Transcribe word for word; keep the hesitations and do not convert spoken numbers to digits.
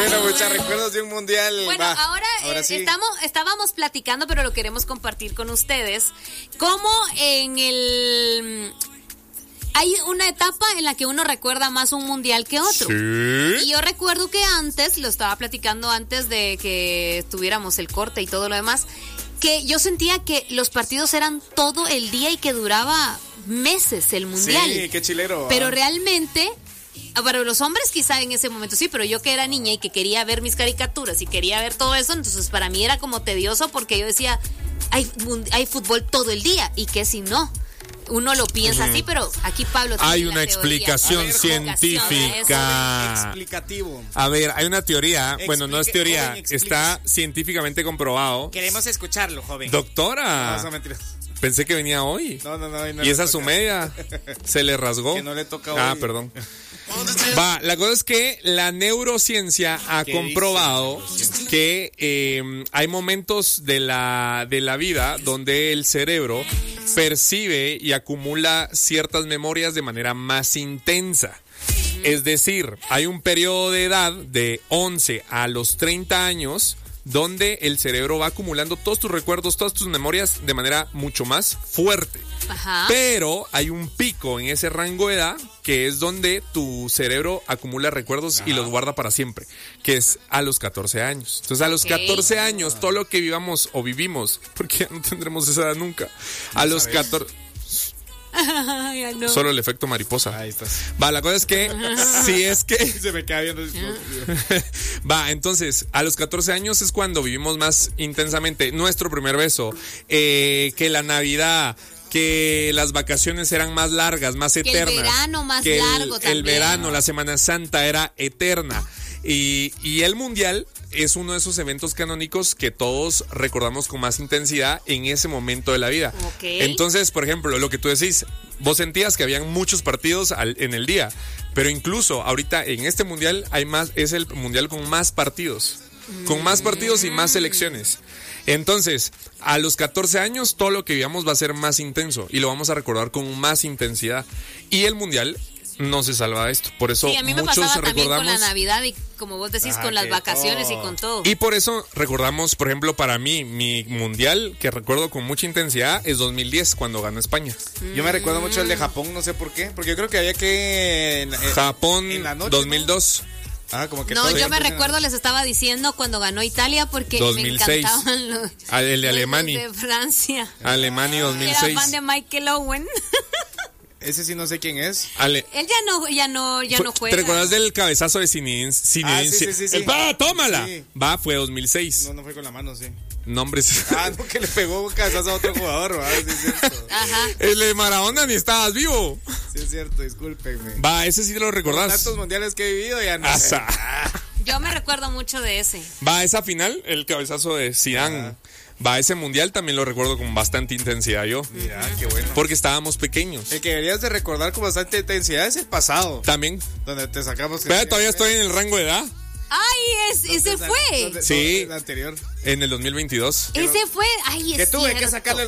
Bueno, muchos recuerdos de un mundial. Bueno, Va, ahora, ahora eh, sí. estamos, estábamos platicando, pero lo queremos compartir con ustedes. Cómo en el... Hay una etapa en la que uno recuerda más un mundial que otro. Sí. Y yo recuerdo que antes, lo estaba platicando antes de que tuviéramos el corte y todo lo demás, que yo sentía que los partidos eran todo el día y que duraba meses el mundial. Sí, qué chilero. Pero ah. realmente, para los hombres quizá en ese momento sí, pero yo que era niña y que quería ver mis caricaturas y quería ver todo eso, entonces para mí era como tedioso porque yo decía, hay, hay fútbol todo el día, y que si no, uno lo piensa así, pero aquí Pablo tiene Hay la una teoría. explicación A ver, científica. explicación Explicativo. A ver, hay una teoría, bueno, no es Explique, teoría, joven, explique. está científicamente comprobado. Queremos escucharlo, joven. Doctora, No, son mentiras. pensé que venía hoy. No, no, no. no Y le esa su toca. media se le rasgó. Que no le toca Ah, hoy. perdón. Va, la cosa es que la neurociencia ha ¿Qué comprobado dice? que eh, hay momentos de la, de la vida donde el cerebro percibe y acumula ciertas memorias de manera más intensa. Es decir, hay un periodo de edad de once a los treinta años donde el cerebro va acumulando todos tus recuerdos, todas tus memorias de manera mucho más fuerte. Ajá. Pero hay un pico en ese rango de edad que es donde tu cerebro acumula recuerdos y los guarda para siempre, que es a los catorce años. Entonces a los Ok. catorce años, todo lo que vivamos o vivimos, porque ya no tendremos esa edad nunca, a los catorce... Ay, no. Solo el efecto mariposa. Ahí estás. Va, la cosa es que si es que... Se me queda viendo. Va, entonces, a los catorce años es cuando vivimos más intensamente nuestro primer beso, eh, que la Navidad, que las vacaciones eran más largas, más Que el eternas. verano más que el- largo el, también. verano, la Semana Santa era eterna. Y, y el Mundial es uno de esos eventos canónicos que todos recordamos con más intensidad en ese momento de la vida. Ok. Entonces, por ejemplo, lo que tú decís, vos sentías que habían muchos partidos al- en el día, pero incluso ahorita en este Mundial hay más, es el Mundial con más partidos, con más partidos y más selecciones. Entonces, a los catorce años todo lo que vivamos va a ser más intenso y lo vamos a recordar con más intensidad. Y el Mundial no se salva de esto. Por eso Sí, a mí me muchos pasaba también con recordamos. la Navidad y como vos decís, Ah, con las que vacaciones todo. y con todo. Y por eso recordamos, por ejemplo, para mí, mi mundial que recuerdo con mucha intensidad es dos mil diez, cuando ganó España. Yo me recuerdo mucho el de Japón, no sé por qué. Porque yo creo que había que. en- en- Japón en la noche, dos mil dos. Ah, como que No, todo yo ya me empiezan a- recuerdo, les estaba diciendo cuando ganó Italia porque dos me mil seis. encantaban los, Ah, el de los Alemania. de Francia. Alemania dos mil Era seis. fan de Michael Owen. Ese sí no sé quién es. Ale- Él ya no, ya no, ya no juega. ¿Te recuerdas del cabezazo de Zinedine? Zinedine- Ah, sí, sí, sí, sí. El va, tómala. Sí. Va, fue dos mil seis. No, no fue con la mano, sí. Nombres. Ah, no, que le pegó un cabezazo a otro jugador, ¿verdad? Sí, es cierto. Ajá. El de Maradona ni estabas vivo. Sí, es cierto, discúlpenme. Va, ese sí lo recordás. Tantos mundiales que he vivido ya no sé. Asa. Yo me recuerdo mucho de ese. Va, esa final, el cabezazo de Zidane. Va, ese mundial también lo recuerdo con bastante intensidad yo. Mira, qué bueno. Porque estábamos pequeños. El que deberías de recordar con bastante intensidad es el pasado. También. Donde te sacamos... Pero todavía estoy en el rango de edad. Ay, es, ese fue. Donde- Sí. El anterior. En el dos mil veintidós. Ese fue. Ay, es Que tuve que cierto. sacarle